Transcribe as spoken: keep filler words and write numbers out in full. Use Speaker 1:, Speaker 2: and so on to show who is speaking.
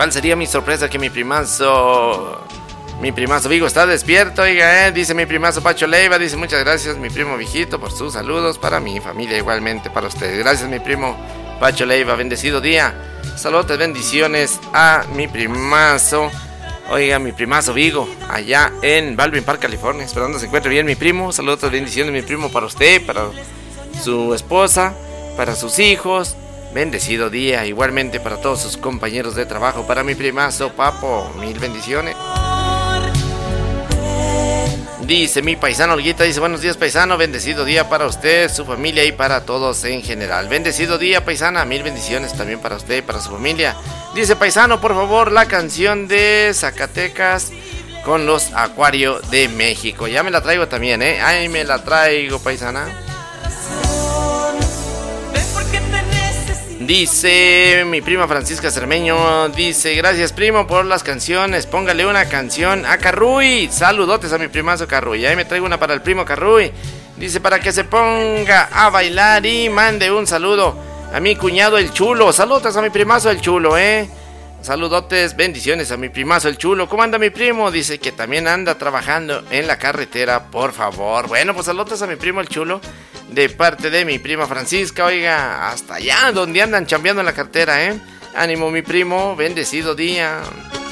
Speaker 1: ¿Cuál sería mi sorpresa? Que mi primazo... Mi primazo Vigo está despierto, oiga, eh. Dice mi primazo Pacho Leiva, dice muchas gracias mi primo Vigito por sus saludos para mi familia, igualmente para ustedes. Gracias mi primo Pacho Leiva, bendecido día. Saludos, bendiciones a mi primazo, oiga, mi primazo Vigo, allá en Baldwin Park, California. Esperando se encuentre bien mi primo. Saludos, bendiciones mi primo para usted, para su esposa, para sus hijos. Bendecido día, igualmente para todos sus compañeros de trabajo, para mi primazo Papo, mil bendiciones. Dice mi paisano Olguita, dice buenos días paisano, bendecido día para usted, su familia y para todos en general. Bendecido día paisana, mil bendiciones también para usted y para su familia. Dice paisano, por favor, la canción de Zacatecas con los Acuario de México. Ya me la traigo también, eh, ahí me la traigo paisana. Dice mi prima Francisca Cermeño, dice gracias primo por las canciones, póngale una canción a Carruy. Saludotes a mi primazo Carruy, ahí me traigo una para el primo Carruy. Dice para que se ponga a bailar y mande un saludo a mi cuñado el Chulo. Saludos a mi primazo el Chulo, eh. Saludotes, bendiciones a mi primazo el Chulo. ¿Cómo anda mi primo? Dice que también anda trabajando en la carretera, por favor. Bueno, pues saludos a mi primo el Chulo, de parte de mi prima Francisca, oiga, hasta allá donde andan chambeando en la cartera, ¿eh? Ánimo mi primo, bendecido día.